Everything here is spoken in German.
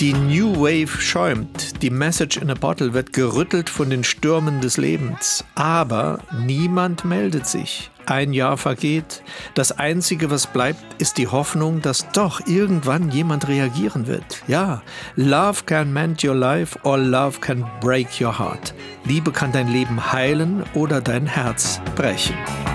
Die New Wave schäumt, die Message in a Bottle wird gerüttelt von den Stürmen des Lebens. Aber niemand meldet sich. Ein Jahr vergeht. Das Einzige, was bleibt, ist die Hoffnung, dass doch irgendwann jemand reagieren wird. Ja, Love can mend your life or love can break your heart. Liebe kann dein Leben heilen oder dein Herz brechen.